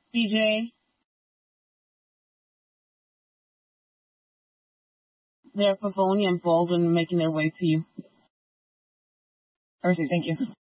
BJ, they're Pavonia and Baldwin making their way to you. Percy, thank you.